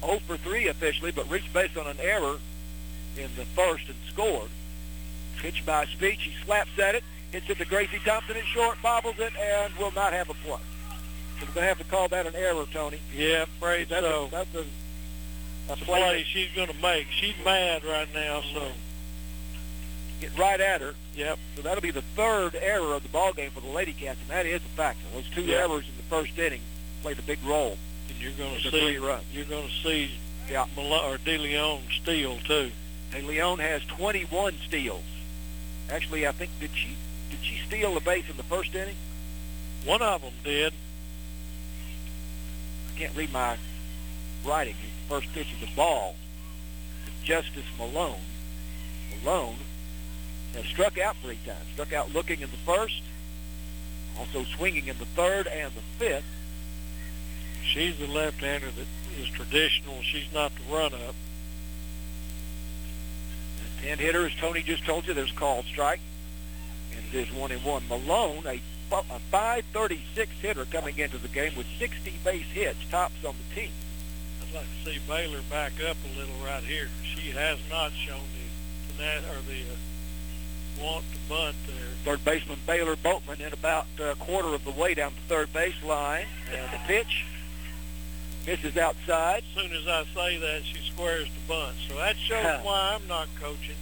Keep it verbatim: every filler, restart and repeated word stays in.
oh for three officially, but reached base on an error in the first and scored. Pitch by Speech. He slaps at it, hits it to Gracie Thompson at short, bobbles it, and will not have a play. So we're going to have to call that an error, Tony. Yeah, afraid that's so. A, that's a, a That's a play, play she's going to make. She's mad right now, so. Get right at her. Yep. So that'll be the third error of the ball game for the Lady Cats, and that is a factor. Those two yep. errors in the first inning played a big role. And you're going to the see three runs. you're going to see yeah. Malone, or De Leon steal too. De Leon has twenty-one steals. Actually, I think did she did she steal a base in the first inning? One of them did. I can't read my writing. The first pitch is a ball to Justice Malone. Malone has struck out three times. Struck out looking in the first, also swinging in the third and the fifth. She's the left-hander that is traditional. She's not the run-up. ten hitter, as Tony just told you, there's called strike, and it is one and one. Malone, a, a five thirty-six hitter coming into the game with sixty base hits, tops on the team. I'd like to see Baylor back up a little right here. She has not shown the or the uh, want to bunt there. Third baseman Baylor Boatman in about a quarter of the way down the third base line, and the pitch misses outside. As soon as I say that, she squares the bunt. So that shows why I'm not coaching.